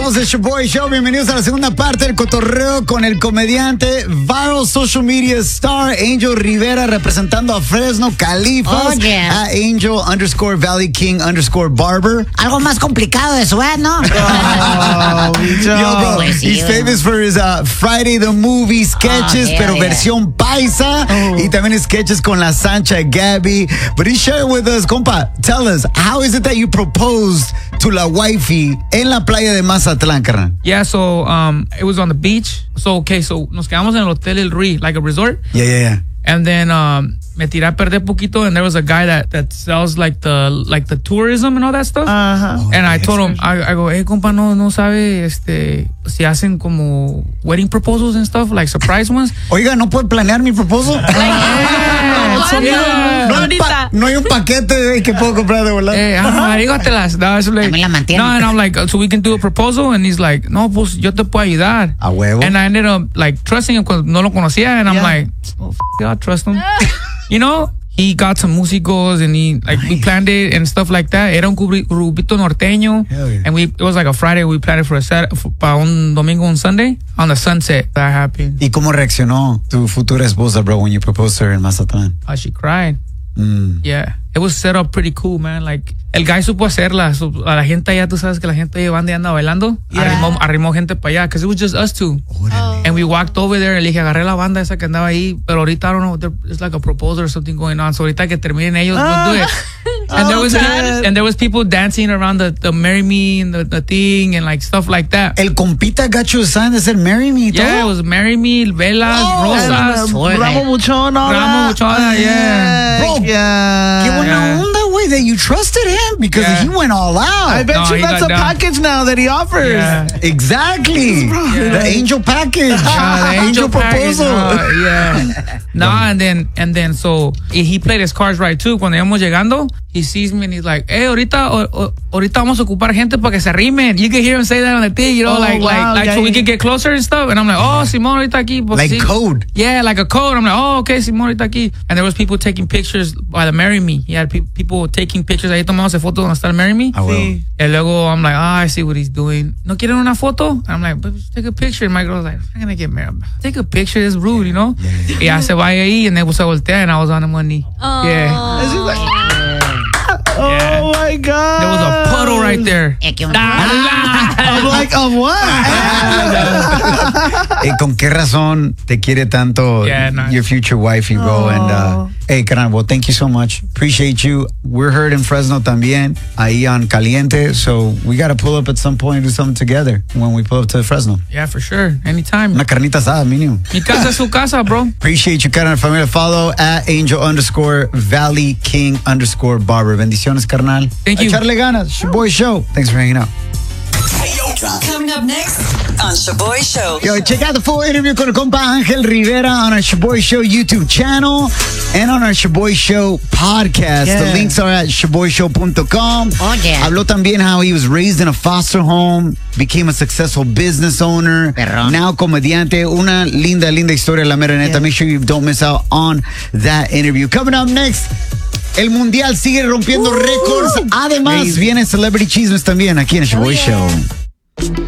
Somos el Shoboy Show. Bienvenidos a la segunda parte del cotorreo con el comediante viral social media star Angel Rivera representando a Fresno, Califas. A Angel_Valley King_Barber. Algo más complicado de su ¿no? Yo, bro, Pues sí, he's famous for his Friday the Movie sketches, pero versión paisa. Y también sketches con la Sancha Gabby. But he shared with us, compa, tell us, how is it that you proposed to la wifey en la playa de Mazatlán, carnal? Yeah, so it was on the beach. So nos quedamos en el Hotel El Rey, like a resort. Yeah. And then me tiré a perder poquito, and there was a guy that sells like the tourism and all that stuff. And I told him, I go, hey, compa, no sabe si hacen como wedding proposals and stuff, like surprise ones. Oiga, ¿no puede planear mi proposal? No hay un paquete que puedo comprar de volar. Dígatelas. También la mantiene. No, and I'm like, so we can do a proposal? And he's like, no, pues yo te puedo ayudar. A huevo. And I ended up like trusting him because no lo conocía, and I'm like, oh, I'll trust him. You know, he got some músicos and we planned it and stuff like that. Era un grupito norteño. Yeah. And it was like a Friday. We planned it for para un domingo, un Sunday. On the sunset, that happened. ¿Y cómo reaccionó tu futura esposa, bro, when you proposed to her in Mazatlán? Oh, she cried. Yeah. It was set up pretty cool, man. Like, el guy supo hacerla. A la gente allá, tú sabes que la gente llevando y anda bailando. Yeah. Arrimó gente para allá. Because it was just us two. And we walked over there. Y le dije, agarré la banda esa que andaba ahí. Pero ahorita, I don't know, there's like a proposal or something going on. So ahorita que terminen ellos, we'll do it. And there was people dancing around the Marry Me and the thing and like stuff like that. El compita got you a sign that said Marry Me y todo. Yeah, it was Marry Me, velas, rosas. Ramo Buchona, yeah. Bro, qué buena onda, güey, that you trusted him because he went all out. I bet you that's a package now that he offers. Yeah. Exactly. The angel package. The angel proposal. And then so he played his cards right too. Cuando íbamos llegando, he sees me and he's like, hey, ahorita vamos a ocupar gente para que se arrimen. You can hear him say that on the thing, you know, so we can get closer and stuff. And I'm like, oh, Simón, ahorita aquí. Like code. Yeah, like a code. I'm like, oh, okay, Simón, ahorita aquí. And there was people taking pictures by the Marry Me. He had people taking pictures. Ahí tomamos fotos donde está el Marry Me. Sí. And luego I'm like, I see what he's doing. ¿No quieren una foto? And I'm like, but take a picture. And my girl's like, I'm gonna get married. Take a picture. It's rude, you know? Y ya se vaya ahí. And then se voltea and I was on one knee. Oh my God. There was a puddle right there. I'm like, of what? ¿Con qué razón te quiere tanto your future wifey, bro? And hey, carnal, well, thank you so much. Appreciate you. We're heard in Fresno también, ahí on Caliente. So we got to pull up at some point and do something together when we pull up to Fresno. Yeah, for sure. Anytime. Una carnita asada, mínimo. Mi casa es su casa, bro. Appreciate you, carnal. Familia, follow at Angel_Valley King_Barber. Bendiciones, carnal. Thank you. Echarle ganas. Shoboy Show. Thanks for hanging out. Coming up next on Shoboy Show. Yo, check out the full interview con el compa Ángel Rivera on our Shoboy Show YouTube channel and on our Shoboy Show podcast. Yeah. The links are at shoboyshow.com. Oh, yeah. Habló también how he was raised in a foster home, became a successful business owner, Perrón. now comediante. Una linda historia, la mera neta. Make sure you don't miss out on that interview. Coming up next, el Mundial sigue rompiendo récords. Además, viene Celebrity Chismes también aquí en el Shoboy Show.